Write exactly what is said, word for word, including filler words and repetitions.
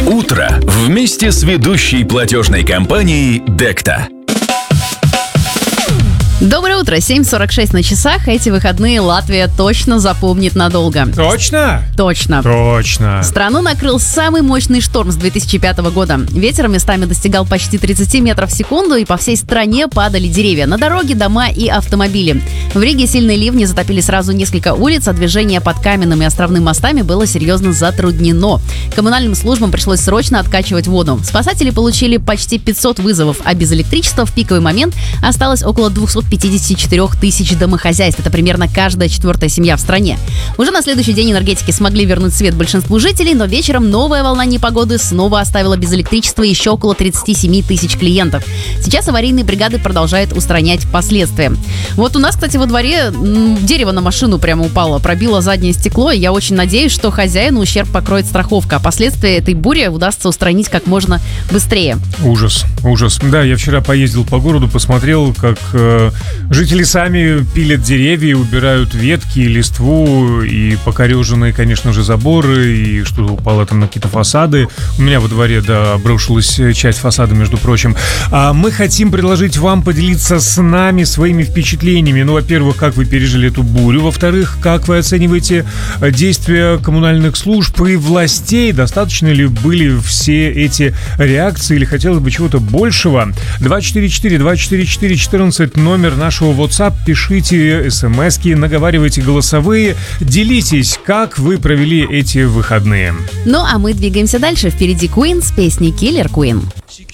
Утро вместе с ведущей платежной компанией Декта. Доброе утро, семь сорок шесть на часах. Эти выходные Латвия точно запомнит надолго. Точно? Точно. Точно. Страну накрыл самый мощный шторм с две тысячи пятого года. Ветер местами достигал почти тридцать метров в секунду, и по всей стране падали деревья на дороги, дома и автомобили. В Риге сильные ливни затопили сразу несколько улиц, а движение под каменными и островными мостами было серьезно затруднено. Коммунальным службам пришлось срочно откачивать воду. Спасатели получили почти пятьсот вызовов, а без электричества в пиковый момент осталось около двести пятьдесят четыре тысячи домохозяйств. Это примерно каждая четвертая семья в стране. Уже на следующий день энергетики смогли вернуть свет большинству жителей, но вечером новая волна непогоды снова оставила без электричества еще около тридцать семь тысяч клиентов. Сейчас аварийные бригады продолжают устранять последствия. Вот у нас, кстати, во дворе м, дерево на машину прямо упало, пробило заднее стекло, и я очень надеюсь, что хозяину ущерб покроет страховка, а последствия этой бури удастся устранить как можно быстрее. Ужас, ужас. Да, я вчера поездил по городу, посмотрел, как э, жители сами пилят деревья, убирают ветки, листву и покореженные, конечно же, заборы, и что-то упало там на какие-то фасады. У меня во дворе, да, обрушилась часть фасада, между прочим. А мы хотим предложить вам поделиться с нами своими впечатлениями. Ну, во-первых, как вы пережили эту бурю. Во-вторых, как вы оцениваете действия коммунальных служб и властей? Достаточно ли были все эти реакции или хотелось бы чего-то большего? два четыре четыре два четыре четыре четырнадцать, номер нашего WhatsApp. Пишите смски, наговаривайте голосовые. Делитесь, как вы провели эти выходные. Ну а мы двигаемся дальше. Впереди Queen с песней Killer Queen.